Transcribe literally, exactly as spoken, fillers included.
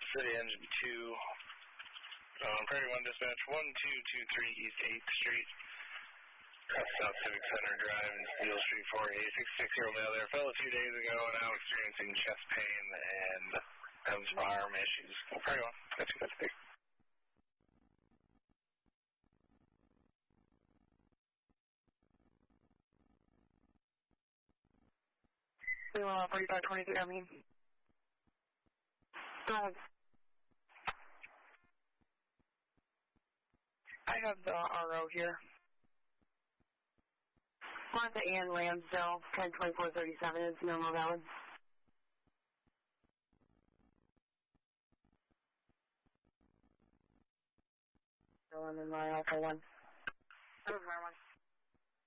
City Engine two. Um, Prairie one Dispatch, one two two three East eighth Street. South Civic Center Drive in Steel Street, four eight six six-year-old male there. Fell a few days ago and now experiencing chest pain and having some arm issues. Oh, Prairie one, that's good. That's big. Uh, forty-five twenty-three, I mean. Go ahead. I have the R O here. Martha Ann Lansdale, ten twenty-four thirty-seven is normal valid. Still in my Alpha one. That was my one.